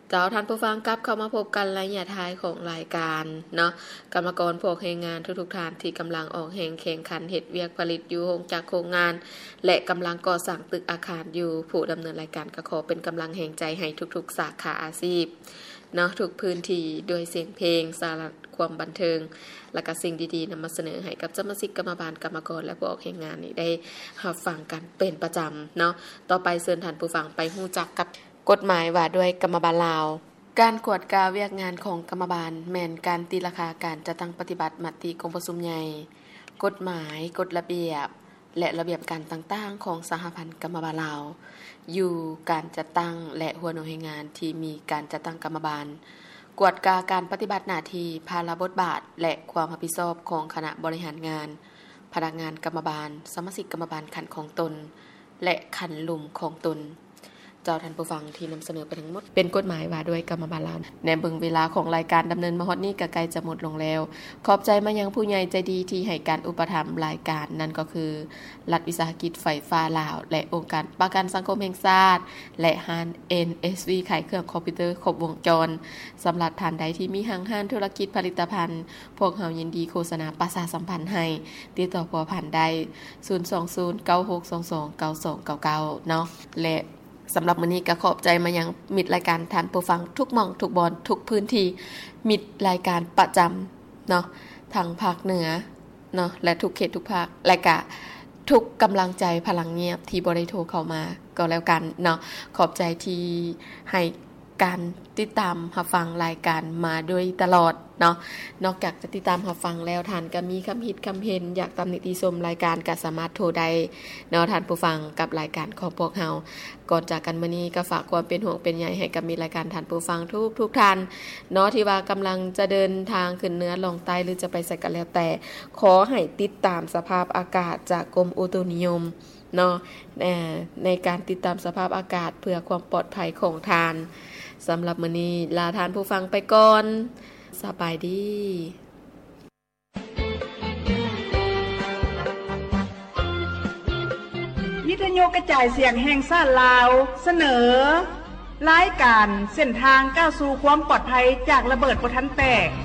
เจ้าท่านผู้ฟังกลับเข้ามาพบกันระยะท้ายของรายการเนาะกรรมกรพวกแรงงานทุกๆท่านที่กำลังออกแข่งขันเฮ็ดเวียกผลิตอยู่โรงจักรโรงงานและกำลังก่อสร้างตึกอาคารอยู่ผู้ดำเนินรายการก็ขอเป็นกำลังแห่งใจให้ทุกๆสาขาอาชีพเนาะทุกพื้นที่ด้วยเสียงเพลงสาระความบันเทิงและก็สิ่งดีๆนำมาเสนอให้กับสมาชิกกรรมบาลกรรมกรและผู้ออกแข่งงานนี้ได้รับฟังกันเป็นประจำเนาะต่อไปเชิญท่านผู้ฟังไปฮู้จักกับกฎหมายว่าด้วยกรรมบาลลาวการกวดกาเวียกงานของกรรมบาลแม่นการตีราคาการจัดตั้งปฏิบัติมติกองประชุมใหญ่กฎหมายกฎระเบียบและระเบียบการต่างๆของสหพันธ์กรรมบาลลาวอยู่การจัดตั้งและหัวหน้าแรงงานที่มีการจัดตั้งกรรมบาลกวดกาการปฏิบัติหน้าที่ภาระบทบาทและความรับผิดชอบของคณะบริหารงานพนักงานกรรมบาลสมาชิกกรรมบาลขันของตนและขันลุ่มของตนเจ้าท่านผู้ฟังที่นำเสนอไปทั้งหมดเป็นกฎหมายว่าด้วยกรรมบาลลาวในเบิ่งเวลาของรายการดำเนินมาฮอดนี้ก็ใกล้จะหมดลงแล้วขอบใจมายังผู้ใหญ่ใจดีที่ให้การอุปถัมภ์รายการนั่นก็คือรัฐวิสาหกิจไฟฟ้าลาวและองค์การประกันสังคมแห่งชาติและห้าน NSV ขายเครื่องคอมพิวเตอร์ครบวงจรสำหรับท่านใดที่มีห้างธุรกิจผลิตภัณฑ์พวกเฮายินดีโฆษณาประชาสัมพันธ์ให้ติดต่อผัวพันได้02096229299เนาะและสำหรับมื้อนี้ก็ขอบใจมายังมิตรรายการท่านผู้ฟังทุกหม่องทุกบอนทุกพื้นที่มิตรรายการประจำเนาะทางภาคเหนือเนาะและทุกเขตทุกภาคและก็ทุกกำลังใจพลังเงียบที่บ่ได้โทรเข้ามาก็แล้วกันเนาะขอบใจที่ให้การติดตามรับฟังรายการมาโดยตลอดเนาะนอกจากจะติดตามรับฟังแล้วท่านก็มีคำคิดคำเห็นอยากตำหนิติชมรายการก็สามารถโทรได้เนาะท่านผู้ฟังกับรายการของพวกเฮาก่อนจากกันมื้อนี้ก็ฝากความเป็นห่วงเป็นใยให้กับมีรายการท่านผู้ฟังทุกท่านเนาะที่ว่ากำลังจะเดินทางขึ้นเหนือลงใต้หรือจะไปไสก็แล้วแต่ขอให้ติดตามสภาพอากาศจากกรมอุตุนิยมเนาะในการติดตามสภาพอากาศเพื่อความปลอดภัยของท่านสำหรับมื้อนี้ลาท่านผู้ฟังไปก่อนสบายดีวิทยุกระจายเสียงแห่งชาติลาวเสนอรายการเส้นทางก้าวสู่ความปลอดภัยจากระเบิดบ่ทันแตก